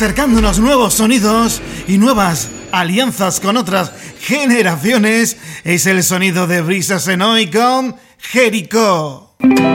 acercándonos nuevos sonidos y nuevas alianzas con otras generaciones. Es el sonido de Brisa Senoy con Jericho.